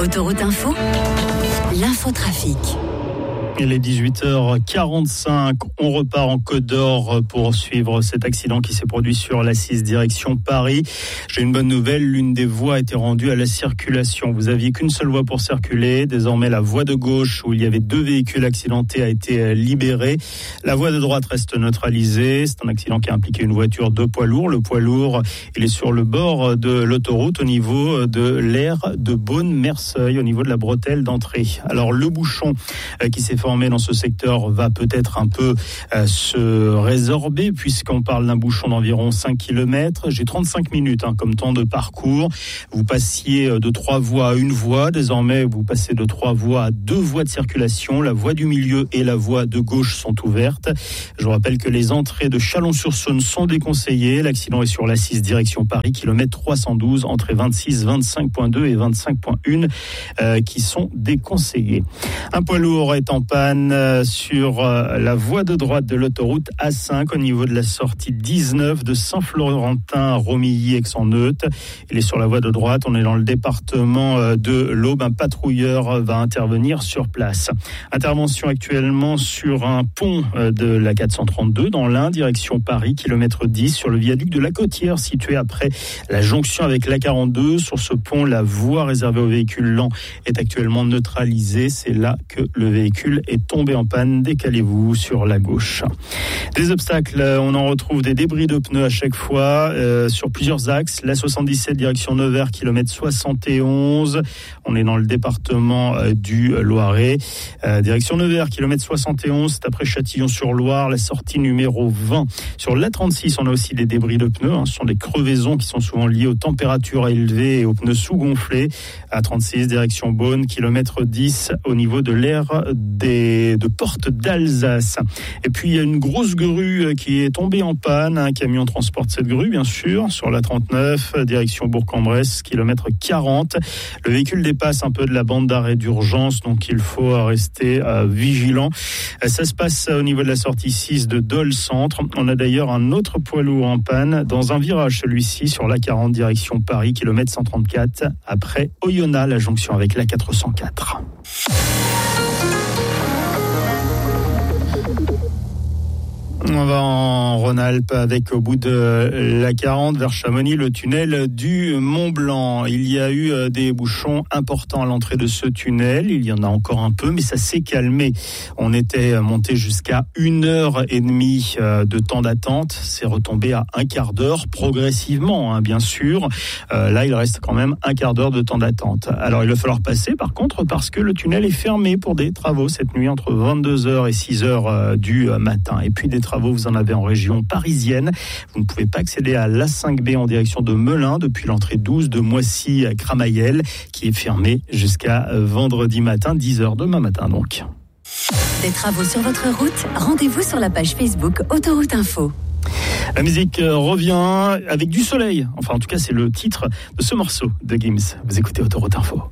Autoroute Info, l'infotrafic. Il est 18h45, on repart en Côte d'Or pour suivre cet accident qui s'est produit sur l'A6 direction Paris. J'ai une bonne nouvelle, l'une des voies a été rendue à la circulation. Vous aviez qu'une seule voie pour circuler, désormais la voie de gauche où il y avait 2 véhicules accidentés a été libérée. La voie de droite reste neutralisée, c'est un accident qui a impliqué une voiture de poids lourd. Le poids lourd, il est sur le bord de l'autoroute au niveau de l'aire de Beaune-Merseuil, au niveau de la bretelle d'entrée. Alors le bouchon qui s'est formé dans ce secteur va peut-être un peu se résorber puisqu'on parle d'un bouchon d'environ 5 km. J'ai 35 minutes comme temps de parcours. Vous passiez de 3 voies à 1 voie. Désormais, vous passez de 3 voies à 2 voies de circulation. La voie du milieu et la voie de gauche sont ouvertes. Je vous rappelle que les entrées de Chalon-sur-Saône sont déconseillées. L'accident est sur l'A6 direction Paris, kilomètre 312, entrées 26, 25.2 et 25.1 qui sont déconseillées. Un poids lourd est en panne sur la voie de droite de l'autoroute A5 au niveau de la sortie 19 de Saint-Florentin, Romilly, Aix-en-Othe. Il est sur la voie de droite, on est dans le département de l'Aube. Un patrouilleur va intervenir sur place. Intervention actuellement sur un pont de la 432 dans l'Ain, direction Paris, kilomètre 10, sur le viaduc de la Côtière, situé après la jonction avec la 42. Sur ce pont, la voie réservée aux véhicules lents est actuellement neutralisée. C'est là que le véhicule est tombé en panne. Décalez-vous sur la gauche. Des obstacles, on en retrouve des débris de pneus à chaque fois sur plusieurs axes. La 77 direction Nevers, kilomètre 71. On est dans le département du Loiret. Direction Nevers, kilomètre 71, c'est après Châtillon-sur-Loire, la sortie numéro 20. Sur l'A36, on a aussi des débris de pneus. Ce sont des crevaisons qui sont souvent liées aux températures élevées et aux pneus sous-gonflés. A36, direction Beaune, kilomètre 10, au niveau de l'aire de Porte d'Alsace. Et puis il y a une grosse grue qui est tombée en panne. Un camion transporte cette grue, bien sûr, sur la 39, direction Bourg-en-Bresse, kilomètre 40. Le véhicule dépasse un peu de la bande d'arrêt d'urgence, donc il faut rester vigilant. Ça se passe au niveau de la sortie 6 de Dole Centre. On a d'ailleurs un autre poids lourd en panne dans un virage, celui-ci sur la 40, direction Paris, kilomètre 134, après Oyonnax, la jonction avec la 404. On va en Rhône-Alpes avec au bout de la 40 vers Chamonix, le tunnel du Mont-Blanc. Il y a eu des bouchons importants à l'entrée de ce tunnel. Il y en a encore un peu, mais ça s'est calmé. On était monté jusqu'à 1h30 de temps d'attente. C'est retombé à un quart d'heure progressivement, bien sûr. Là, il reste quand même un quart d'heure de temps d'attente. Alors, il va falloir passer, par contre, parce que le tunnel est fermé pour des travaux cette nuit entre 22h et 6h du matin. Et puis, des travaux, vous en avez en région parisienne. Vous ne pouvez pas accéder à l'A5B en direction de Melun depuis l'entrée 12 de Moissy-Cramayel qui est fermée jusqu'à vendredi matin, 10h demain matin donc. Des travaux sur votre route, rendez-vous sur la page Facebook Autoroute Info. La musique revient avec du soleil. Enfin, en tout cas, c'est le titre de ce morceau de Gims. Vous écoutez Autoroute Info.